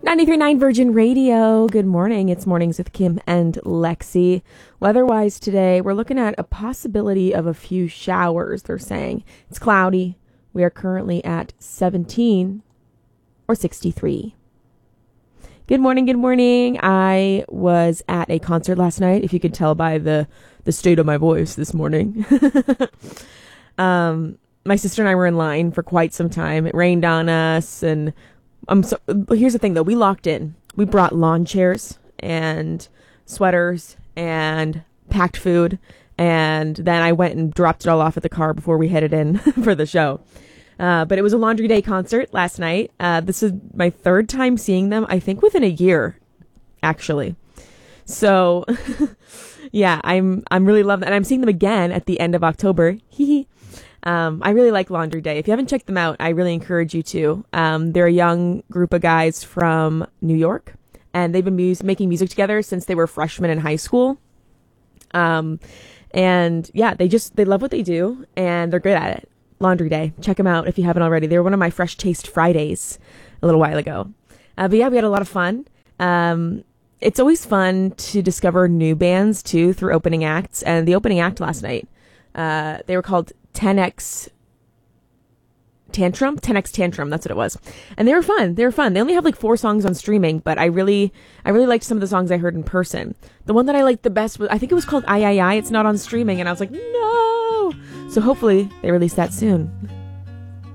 93.9 Virgin Radio. Good morning. It's Mornings with Kim and Lexi. Weather-wise today, we're looking at a possibility of a few showers, they're saying. It's cloudy. We are currently at 17 or 63. Good morning, good morning. I was at a concert last night, if you could tell by the state of my voice this morning. My sister and I were in line for quite some time. It rained on us, and here's the thing though, we locked in. We brought lawn chairs and sweaters and packed food, and then I went and dropped it all off at the car before we headed in for the show. But it was a Laundry Day concert last night. This is my third time seeing them, I think within a year, actually. So yeah, I'm really loving that. And I'm seeing them again at the end of October. I really like Laundry Day. If you haven't checked them out, I really encourage you to. They're a young group of guys from New York, and they've been making music together since they were freshmen in high school. And yeah, they love what they do, and they're good at it. Laundry Day. Check them out if you haven't already. They were one of my Fresh Taste Fridays a little while ago. But yeah, we had a lot of fun. It's always fun to discover new bands too through opening acts, and the opening act last night, they were called 10X Tantrum, that's what it was. And they were fun. They only have like 4 songs on streaming, but I really liked some of the songs I heard in person. The one that I liked the best was, I think it was called I. It's not on streaming, and I was like, no! So hopefully they release that soon.